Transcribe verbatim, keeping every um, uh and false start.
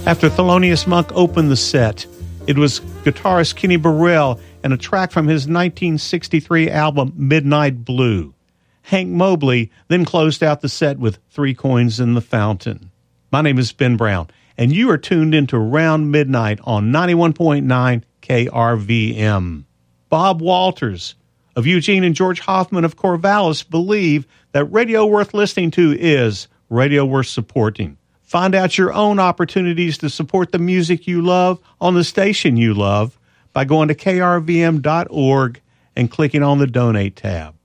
After Thelonious Monk opened the set, it was guitarist Kenny Burrell and a track from his nineteen sixty-three album Midnight Blue. Hank Mobley then closed out the set with Three Coins in the Fountain. My name is Ben Brown, and you are tuned into Around Midnight on ninety-one point nine K R V M. Bob Walters of Eugene and George Hoffman of Corvallis believe that radio worth listening to is radio worth supporting. Find out your own opportunities to support the music you love on the station you love by going to K R V M dot org and clicking on the Donate tab.